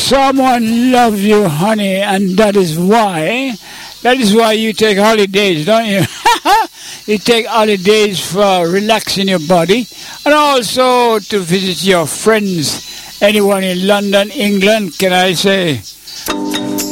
someone loves you, honey, and that is why you take holidays, don't you? You take holidays for relaxing your body and also to visit your friends. Anyone in London, England, can I say?